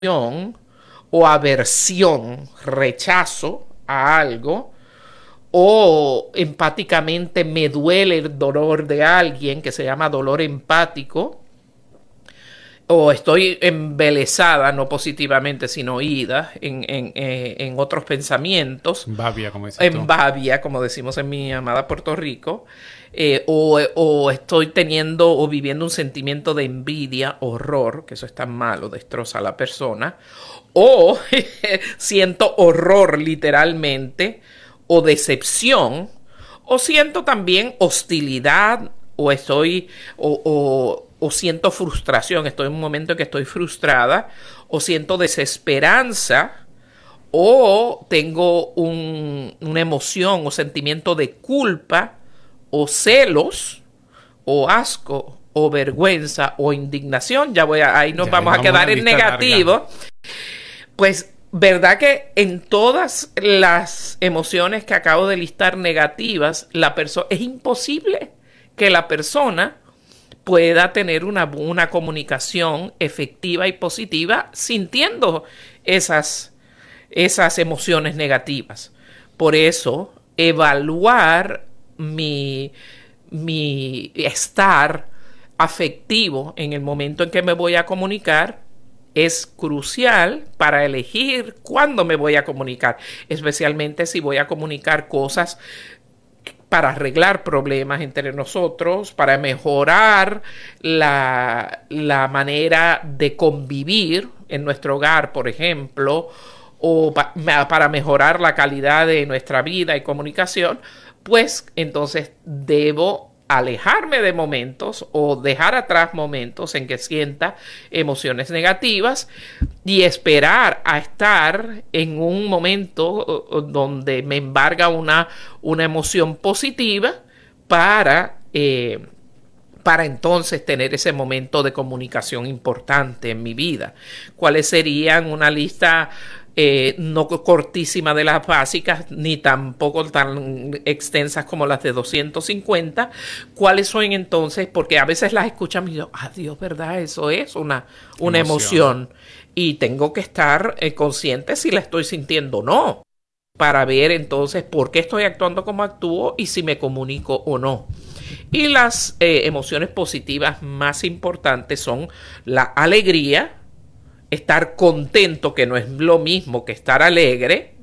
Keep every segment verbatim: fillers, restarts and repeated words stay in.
o aversión, rechazo a algo, o empáticamente me duele el dolor de alguien, que se llama dolor empático, o estoy embelesada, no positivamente, sino ida en, en, eh, en otros pensamientos. Babia, como dices En tú. babia, como decimos en mi amada Puerto Rico. Eh, o, o estoy teniendo o viviendo un sentimiento de envidia, horror, que eso es tan malo, destroza a la persona. O siento horror literalmente, o decepción, o siento también hostilidad, o estoy, o, o, o siento frustración, estoy en un momento en que estoy frustrada, o siento desesperanza, o tengo un, una emoción o sentimiento de culpa, o celos, o asco, o vergüenza, o indignación. Ya voy a, ahí nos Ya, ahí vamos a vamos a quedar una en lista negativo. larga. Pues, ¿verdad que en todas las emociones que acabo de listar negativas, la persona es imposible que la persona pueda tener una, una comunicación efectiva y positiva sintiendo esas, esas emociones negativas? Por eso, evaluar mi, mi estar afectivo en el momento en que me voy a comunicar es crucial para elegir cuándo me voy a comunicar, especialmente si voy a comunicar cosas para arreglar problemas entre nosotros, para mejorar la, la manera de convivir en nuestro hogar, por ejemplo, o pa para mejorar la calidad de nuestra vida y comunicación, pues entonces debo alejarme de momentos o dejar atrás momentos en que sienta emociones negativas y esperar a estar en un momento donde me embarga una, una emoción positiva para, eh, para entonces tener ese momento de comunicación importante en mi vida. ¿Cuáles serían una lista eh, no cortísima de las básicas, ni tampoco tan extensas como las de doscientos cincuenta? ¿Cuáles son entonces? Porque a veces las escuchamos y yo, ah, Dios, ¿verdad? Eso es una, una Emoción. emoción. Y tengo que estar eh, consciente si la estoy sintiendo o no, para ver entonces por qué estoy actuando como actúo y si me comunico o no. Y las eh, emociones positivas más importantes son la alegría, estar contento, que no es lo mismo que estar alegre,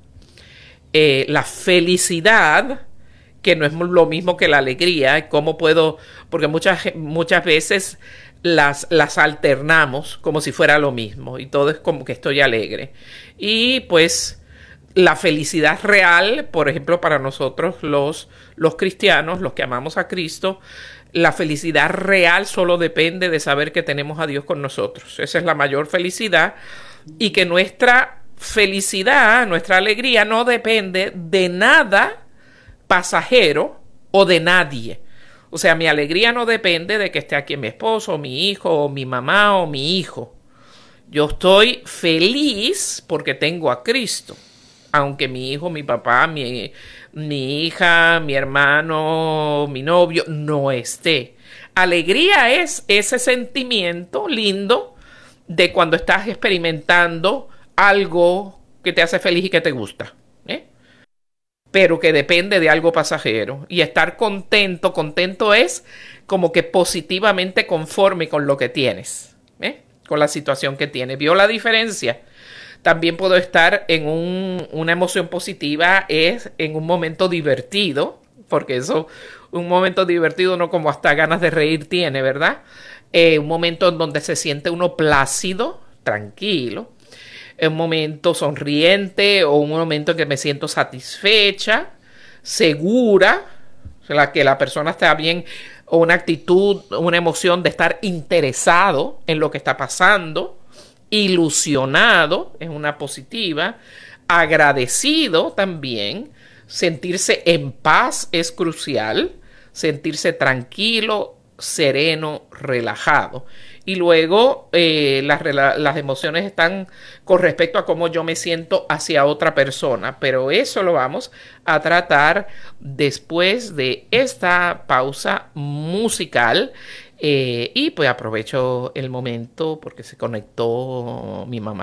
eh, la felicidad, que no es lo mismo que la alegría. ¿Cómo puedo? Porque muchas, muchas veces las, las alternamos como si fuera lo mismo y todo es como que estoy alegre. Y pues la felicidad real, por ejemplo, para nosotros los, los cristianos, los que amamos a Cristo, la felicidad real solo depende de saber que tenemos a Dios con nosotros. Esa es la mayor felicidad, y que nuestra felicidad, nuestra alegría no depende de nada pasajero o de nadie. O sea, mi alegría no depende de que esté aquí mi esposo, o mi hijo, o mi mamá, o mi hijo. Yo estoy feliz porque tengo a Cristo, aunque mi hijo, mi papá, mi, mi hija, mi hermano, mi novio no esté. Alegría es ese sentimiento lindo de cuando estás experimentando algo que te hace feliz y que te gusta, ¿eh? Pero que depende de algo pasajero. Y estar contento, contento es como que positivamente conforme con lo que tienes, ¿eh? Con la situación que tienes. ¿Vio la diferencia? También puedo estar en un, una emoción positiva, es en un momento divertido, porque eso, un momento divertido no como hasta ganas de reír tiene, ¿verdad? Eh, un momento en donde se siente uno plácido, tranquilo, un momento sonriente, o un momento en que me siento satisfecha, segura, o sea, que la persona está bien, o una actitud, una emoción de estar interesado en lo que está pasando, ilusionado, es una positiva, agradecido también, sentirse en paz es crucial, sentirse tranquilo, sereno, relajado. Y luego eh, las, las emociones están con respecto a cómo yo me siento hacia otra persona, pero eso lo vamos a tratar después de esta pausa musical. Eh, y pues aprovecho el momento porque se conectó mi mamá